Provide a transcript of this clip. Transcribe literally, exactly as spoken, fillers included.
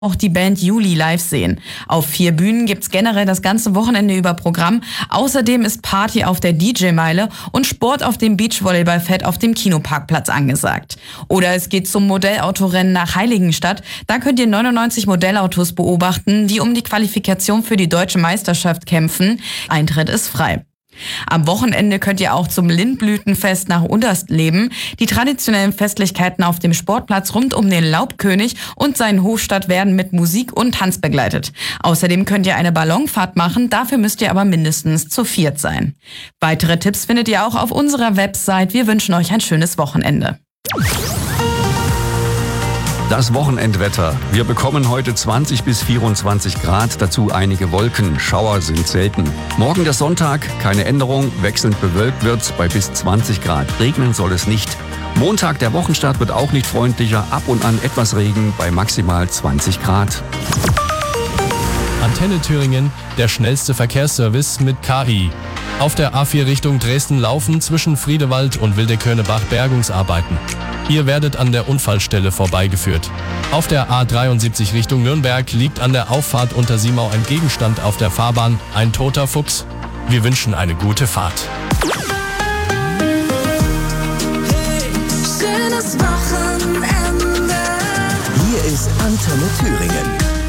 auch die Band Juli live sehen. Auf vier Bühnen gibt's generell das ganze Wochenende über Programm. Außerdem ist Party auf der D J-Meile und Sport auf dem Beachvolleyballfeld auf dem Kinoparkplatz angesagt. Oder es geht zum Modellautorennen nach Heiligenstadt. Da könnt ihr neunundneunzig Modellautos beobachten, die um die Qualifikation für die deutsche Meisterschaft kämpfen. Eintritt ist frei. Am Wochenende könnt ihr auch zum Lindblütenfest nach Unterstleben. Die traditionellen Festlichkeiten auf dem Sportplatz rund um den Laubkönig und seinen Hofstadt werden mit Musik und Tanz begleitet. Außerdem könnt ihr eine Ballonfahrt machen, dafür müsst ihr aber mindestens zu viert sein. Weitere Tipps findet ihr auch auf unserer Website. Wir wünschen euch ein schönes Wochenende. Das Wochenendwetter. Wir bekommen heute zwanzig bis vierundzwanzig Grad, dazu einige Wolken. Schauer sind selten. Morgen der Sonntag, keine Änderung, wechselnd bewölkt wird's bei bis zwanzig Grad. Regnen soll es nicht. Montag, der Wochenstart, wird auch nicht freundlicher. Ab und an etwas Regen bei maximal zwanzig Grad. Antenne Thüringen, der schnellste Verkehrsservice mit K I. Auf der A vier Richtung Dresden laufen zwischen Friedewald und Wildekönnebach Bergungsarbeiten. Ihr werdet an der Unfallstelle vorbeigeführt. Auf der A dreiundsiebzig Richtung Nürnberg liegt an der Auffahrt unter Siemau ein Gegenstand auf der Fahrbahn, ein toter Fuchs. Wir wünschen eine gute Fahrt. Hey, schönes Wochenende. Hier ist Antenne Thüringen.